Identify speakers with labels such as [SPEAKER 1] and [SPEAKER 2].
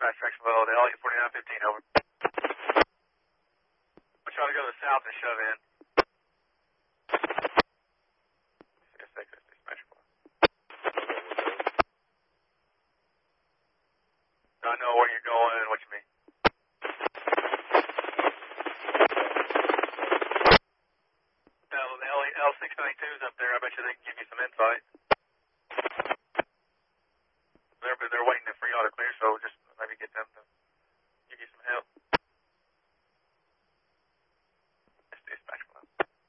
[SPEAKER 1] dispatch Jacksonville, the LE 4915, over. I'm trying to go to the south and shove in. Yes, thank you, dispatch. I know where you're going and what you mean. The L692 is up there. I bet you they can give you some insight.